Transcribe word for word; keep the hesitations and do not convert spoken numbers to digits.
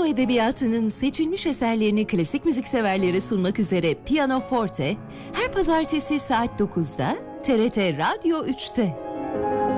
Edebiyatı'nın seçilmiş eserlerini klasik müzik severlere sunmak üzere Piyano Forte, her pazartesi saat dokuzda T R T Radyo üçte.